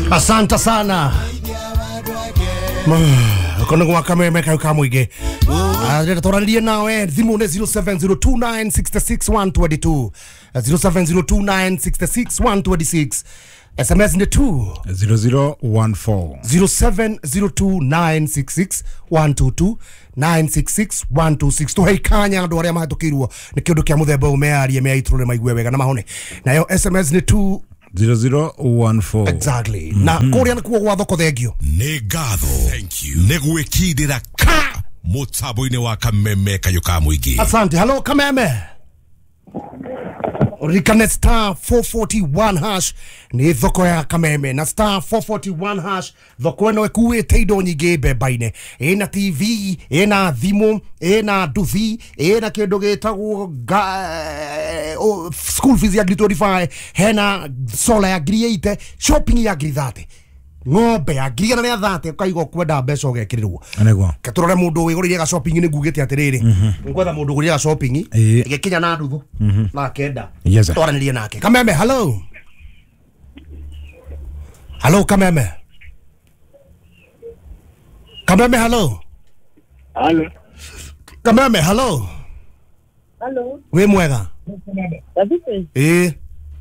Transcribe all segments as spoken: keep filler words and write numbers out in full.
Asante sana. Kono kwa kameme kayo kamuige. Ah, torandiye nawe thimu ne zero seven zero two nine six six one two two zero seven zero two nine six six one two six. S M S in the two zero zero one four zero seven zero two nine six six one two two nine six six one two six. To hey kanya ndo aria mahatukirwo ni kindu kia muthemba umearie me aitrule maigwe wega na mahone nayo S M S ni two zero zero one four. Exactly. Mm -hmm. Na kuria na kuwa thoko thengio ne gatho thank you ne gwikindira ka mutabo-ini wa kameme kayo ka muigi. Asante. Hello kameme. Rikane star four forty-one hash ni thoko ya kameme na star four forty-one hash thoko eno ekuite indo nyingi bebaine ena T V ena thimu ena nduthi ena kindu gitagwo school fees ya twenty-five hena solar ya eighty shopping ya thirty ngombe ya ngiri na thirty ukaigo kwenda mbeca ugekirirwo anegwa katurore mundu wigurire ga shopping ni ngugite atiriri ngwetha mundu gurire ga shopping igikinya na nduthu na kenda twaranirie nake kameme. Hello hello kameme kameme hello hello kameme hello hello we mwega David eh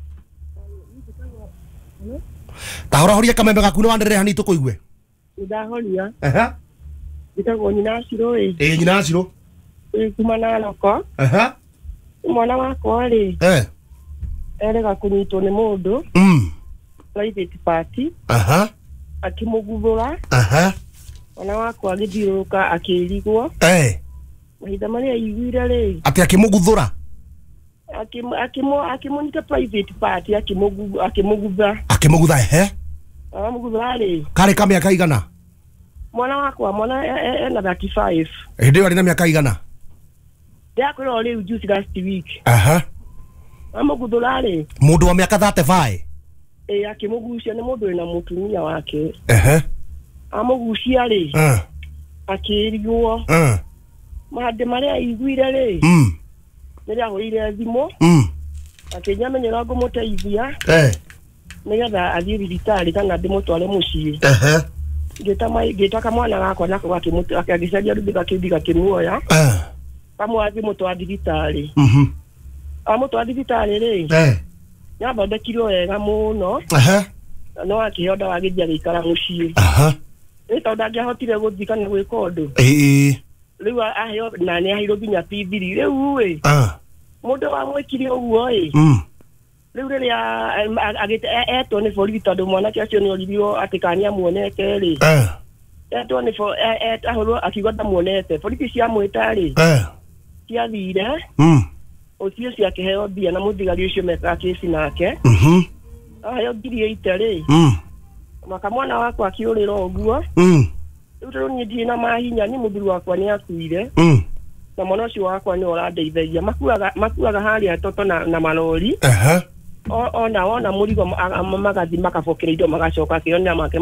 tahora horia kameme gakuno wandere hani tukuigwe ndahoria aha nditagwo nyina ciro eh eh nyina ciro eh kuma na loko aha mwana wako ri eh erega kunyitwo ni mundu mm private party aha akimugubura aha mwana wako agithiuruka akirigwo eh mahinda maria igwire ri ati akimuguthura akimu akimu akimunika private party akimugu akimugubura akimugutha ehe amugubura ri kare ka miaka igana mwana wako mwana ena thirty-five hindi wari na miaka igana yakoro ri juice last week aha amuguthura ri mundu wa miaka thirty-five eh akimugucia ni mundu ina mutumia wake ehe amugucia ri eh akirigwo eh mahande maria igwire ri mm niria hoire thimo mm akinyamenyera ngumuteithia eh nigetha athie thibitari kana ndimutware mucii ehe ngitama ngitaka mwana gakwa nako gakimutu akigicaria rubika kibiga kimuoya eh kamwathi mutwa thibitari mhm amutwa thibitari ri eh yathondekirwo wega muno ehe no akihonda wagithia gikara mucii aha ni tondu angiahotire guthika na gwika undu eh riu aheo na ni ahiro nginya P three riu wi ah mundu wa mwikire uguo ri mm riu riria agite eto ni borithi tondu mwana kiacio ni oririo atikania muonete ri eh eto ni for ahoro akiuga ndamuonete borithi cia mwita ri eh cia thire mm ucio cia kiheo bia na muthigari ucio meka kesi nake mhm aheo ngiri eighty ri mm maka mwana wakwa akiurira uguo mm riu ni ndi na mahinya ni muthuri wakwa ni akuire mm na mwana ucio wakwa ni orandeithagia makuaga makuaga haria toto na, na malori ehe ona ona murigo magathi makabokera indo magacoka kiona make